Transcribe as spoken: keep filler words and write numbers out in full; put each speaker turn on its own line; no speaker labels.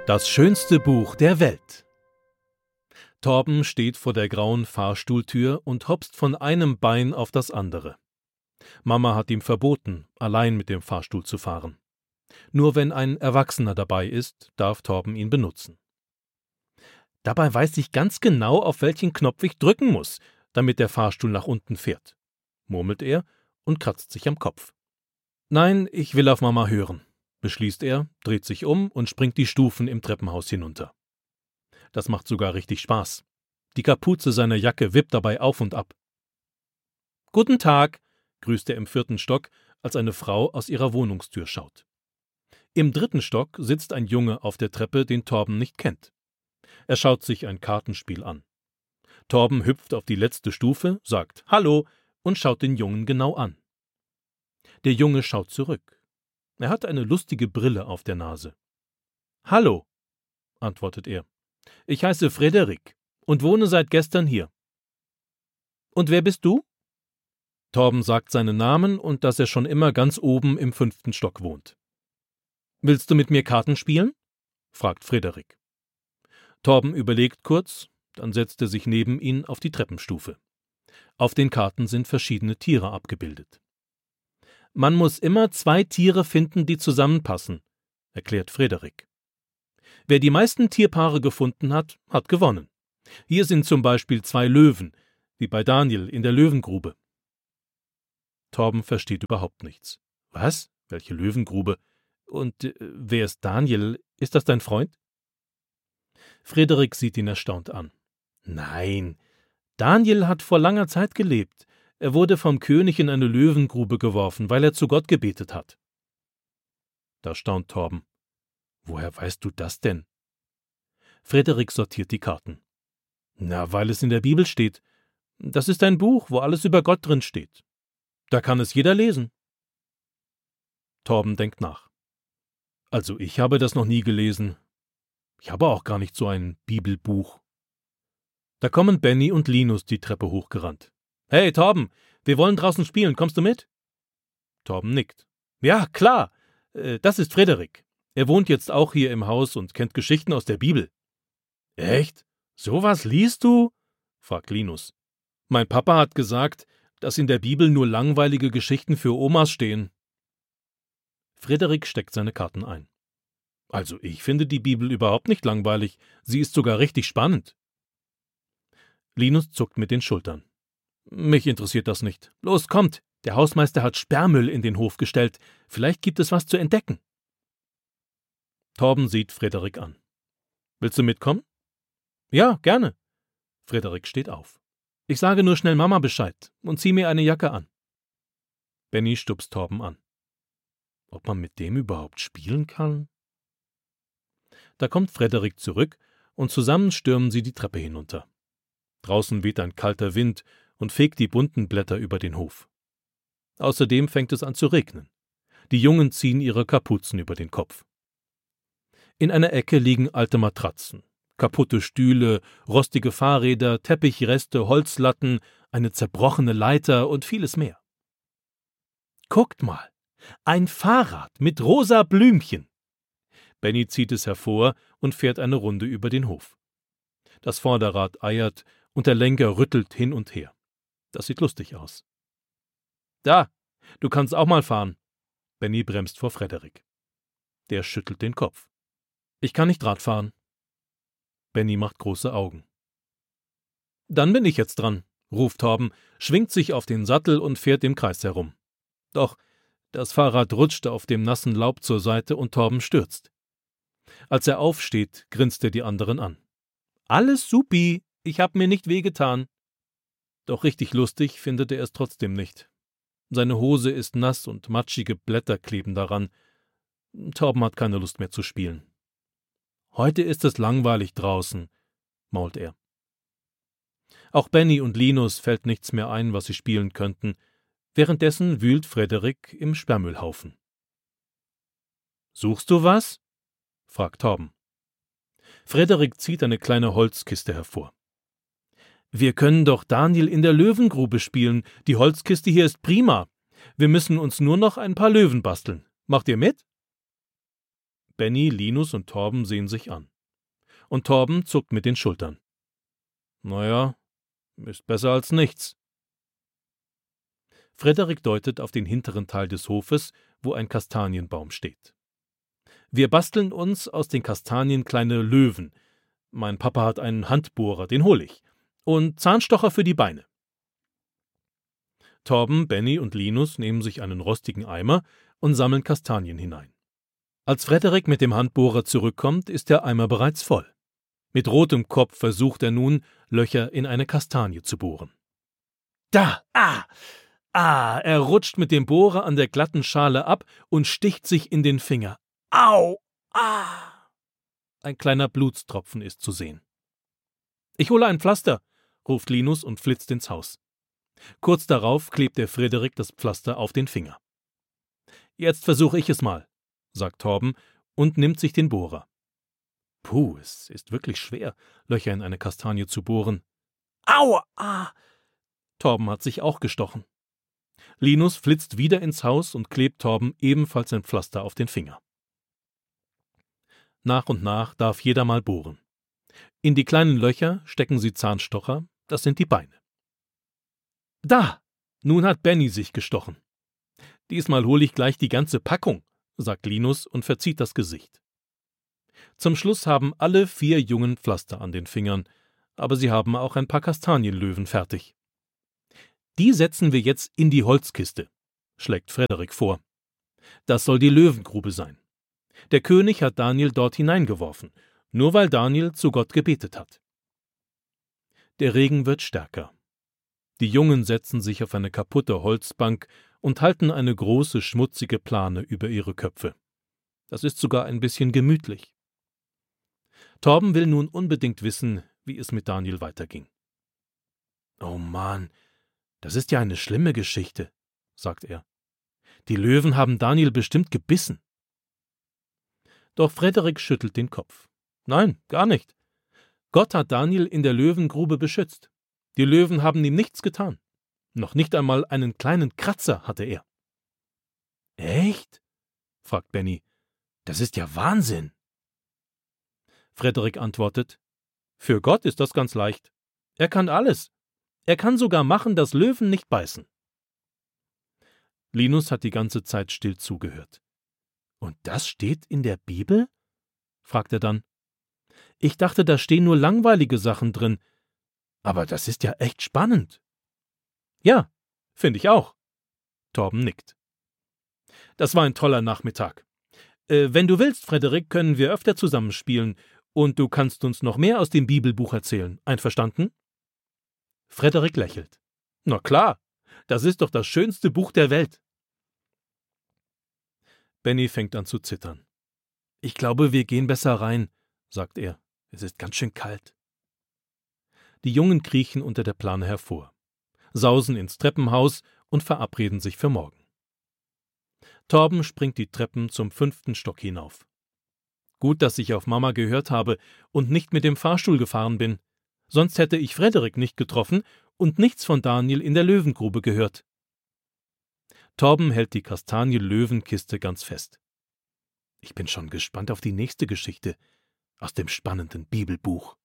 Das schönste Buch der Welt. Torben steht vor der grauen Fahrstuhltür und hopst von einem Bein auf das andere. Mama hat ihm verboten, allein mit dem Fahrstuhl zu fahren. Nur wenn ein Erwachsener dabei ist, darf Torben ihn benutzen. Dabei weiß ich ganz genau, auf welchen Knopf ich drücken muss, damit der Fahrstuhl nach unten fährt, murmelt er und kratzt sich am Kopf. Nein, ich will auf Mama hören, beschließt er, dreht sich um und springt die Stufen im Treppenhaus hinunter. Das macht sogar richtig Spaß. Die Kapuze seiner Jacke wippt dabei auf und ab. »Guten Tag«, grüßt er im vierten Stock, als eine Frau aus ihrer Wohnungstür schaut. Im dritten Stock sitzt ein Junge auf der Treppe, den Torben nicht kennt. Er schaut sich ein Kartenspiel an. Torben hüpft auf die letzte Stufe, sagt »Hallo« und schaut den Jungen genau an. Der Junge schaut zurück. Er hat eine lustige Brille auf der Nase. »Hallo«, antwortet er. »Ich heiße Frederik und wohne seit gestern hier.« »Und wer bist du?« Torben sagt seinen Namen und dass er schon immer ganz oben im fünften Stock wohnt. »Willst du mit mir Karten spielen?« fragt Frederik. Torben überlegt kurz, dann setzt er sich neben ihn auf die Treppenstufe. Auf den Karten sind verschiedene Tiere abgebildet. »Man muss immer zwei Tiere finden, die zusammenpassen«, erklärt Frederik. »Wer die meisten Tierpaare gefunden hat, hat gewonnen. Hier sind zum Beispiel zwei Löwen, wie bei Daniel in der Löwengrube.« Torben versteht überhaupt nichts. »Was? Welche Löwengrube? Und äh, wer ist Daniel? Ist das dein Freund?« Frederik sieht ihn erstaunt an. »Nein, Daniel hat vor langer Zeit gelebt. Er wurde vom König in eine Löwengrube geworfen, weil er zu Gott gebetet hat.« Da staunt Torben. »Woher weißt du das denn?« Frederik sortiert die Karten. »Na, weil es in der Bibel steht. Das ist ein Buch, wo alles über Gott drin steht. Da kann es jeder lesen.« Torben denkt nach. »Also ich habe das noch nie gelesen. Ich habe auch gar nicht so ein Bibelbuch.« Da kommen Benny und Linus die Treppe hochgerannt. »Hey Torben, wir wollen draußen spielen, kommst du mit?« Torben nickt. »Ja, klar, äh, das ist Frederik. Er wohnt jetzt auch hier im Haus und kennt Geschichten aus der Bibel.« »Echt? Sowas liest du?« fragt Linus. »Mein Papa hat gesagt, dass in der Bibel nur langweilige Geschichten für Omas stehen.« Frederik steckt seine Karten ein. »Also ich finde die Bibel überhaupt nicht langweilig. Sie ist sogar richtig spannend.« Linus zuckt mit den Schultern. »Mich interessiert das nicht. Los, kommt, der Hausmeister hat Sperrmüll in den Hof gestellt. Vielleicht gibt es was zu entdecken.« Torben sieht Frederik an. »Willst du mitkommen?« »Ja, gerne.« Frederik steht auf. »Ich sage nur schnell Mama Bescheid und zieh mir eine Jacke an.« Benny stupst Torben an. Ob man mit dem überhaupt spielen kann? Da kommt Frederik zurück und zusammen stürmen sie die Treppe hinunter. Draußen weht ein kalter Wind und fegt die bunten Blätter über den Hof. Außerdem fängt es an zu regnen. Die Jungen ziehen ihre Kapuzen über den Kopf. In einer Ecke liegen alte Matratzen, kaputte Stühle, rostige Fahrräder, Teppichreste, Holzlatten, eine zerbrochene Leiter und vieles mehr. »Guckt mal, ein Fahrrad mit rosa Blümchen!« Benny zieht es hervor und fährt eine Runde über den Hof. Das Vorderrad eiert und der Lenker rüttelt hin und her. Das sieht lustig aus. »Da, du kannst auch mal fahren.« Benny bremst vor Frederik. Der schüttelt den Kopf. »Ich kann nicht Rad fahren.« Benny macht große Augen. »Dann bin ich jetzt dran«, ruft Torben, schwingt sich auf den Sattel und fährt im Kreis herum. Doch das Fahrrad rutscht auf dem nassen Laub zur Seite und Torben stürzt. Als er aufsteht, grinst er die anderen an. »Alles supi, ich hab mir nicht wehgetan.« Doch richtig lustig findet er es trotzdem nicht. Seine Hose ist nass und matschige Blätter kleben daran. Torben hat keine Lust mehr zu spielen. »Heute ist es langweilig draußen«, mault er. Auch Benny und Linus fällt nichts mehr ein, was sie spielen könnten. Währenddessen wühlt Frederik im Sperrmüllhaufen. »Suchst du was?« fragt Torben. Frederik zieht eine kleine Holzkiste hervor. »Wir können doch Daniel in der Löwengrube spielen. Die Holzkiste hier ist prima. Wir müssen uns nur noch ein paar Löwen basteln. Macht ihr mit?« Benny, Linus und Torben sehen sich an. Und Torben zuckt mit den Schultern. Naja, ist besser als nichts. Frederik deutet auf den hinteren Teil des Hofes, wo ein Kastanienbaum steht. Wir basteln uns aus den Kastanien kleine Löwen. Mein Papa hat einen Handbohrer, den hole ich. Und Zahnstocher für die Beine. Torben, Benny und Linus nehmen sich einen rostigen Eimer und sammeln Kastanien hinein. Als Frederik mit dem Handbohrer zurückkommt, ist der Eimer bereits voll. Mit rotem Kopf versucht er nun, Löcher in eine Kastanie zu bohren. Da! Ah! Ah! Er rutscht mit dem Bohrer an der glatten Schale ab und sticht sich in den Finger. Au! Ah! Ein kleiner Blutstropfen ist zu sehen. »Ich hole ein Pflaster«, ruft Linus und flitzt ins Haus. Kurz darauf klebt der Frederik das Pflaster auf den Finger. »Jetzt versuche ich es mal«, sagt Torben und nimmt sich den Bohrer. Puh, es ist wirklich schwer, Löcher in eine Kastanie zu bohren. Aua! Ah! Torben hat sich auch gestochen. Linus flitzt wieder ins Haus und klebt Torben ebenfalls ein Pflaster auf den Finger. Nach und nach darf jeder mal bohren. In die kleinen Löcher stecken sie Zahnstocher, das sind die Beine. Da! Nun hat Benny sich gestochen. Diesmal hole ich gleich die ganze Packung, sagt Linus und verzieht das Gesicht. Zum Schluss haben alle vier Jungen Pflaster an den Fingern, aber sie haben auch ein paar Kastanienlöwen fertig. Die setzen wir jetzt in die Holzkiste, schlägt Frederik vor. Das soll die Löwengrube sein. Der König hat Daniel dort hineingeworfen, nur weil Daniel zu Gott gebetet hat. Der Regen wird stärker. Die Jungen setzen sich auf eine kaputte Holzbank und halten eine große, schmutzige Plane über ihre Köpfe. Das ist sogar ein bisschen gemütlich. Torben will nun unbedingt wissen, wie es mit Daniel weiterging. »Oh Mann, das ist ja eine schlimme Geschichte«, sagt er. »Die Löwen haben Daniel bestimmt gebissen.« Doch Frederik schüttelt den Kopf. »Nein, gar nicht. Gott hat Daniel in der Löwengrube beschützt. Die Löwen haben ihm nichts getan. Noch nicht einmal einen kleinen Kratzer hatte er.« »Echt?«, fragt Benny. »Das ist ja Wahnsinn.« Frederik antwortet, »Für Gott ist das ganz leicht. Er kann alles. Er kann sogar machen, dass Löwen nicht beißen.« Linus hat die ganze Zeit still zugehört. »Und das steht in der Bibel?«, fragt er dann. »Ich dachte, da stehen nur langweilige Sachen drin. Aber das ist ja echt spannend.« »Ja, finde ich auch.« Torben nickt. »Das war ein toller Nachmittag. Äh, wenn du willst, Frederik, können wir öfter zusammenspielen und du kannst uns noch mehr aus dem Bibelbuch erzählen. Einverstanden?« Frederik lächelt. »Na klar, das ist doch das schönste Buch der Welt.« Benny fängt an zu zittern. »Ich glaube, wir gehen besser rein«, sagt er. »Es ist ganz schön kalt.« Die Jungen kriechen unter der Plane hervor, sausen ins Treppenhaus und verabreden sich für morgen. Torben springt die Treppen zum fünften Stock hinauf. Gut, dass ich auf Mama gehört habe und nicht mit dem Fahrstuhl gefahren bin. Sonst hätte ich Frederik nicht getroffen und nichts von Daniel in der Löwengrube gehört. Torben hält die Kastanie-Löwenkiste ganz fest. Ich bin schon gespannt auf die nächste Geschichte aus dem spannenden Bibelbuch.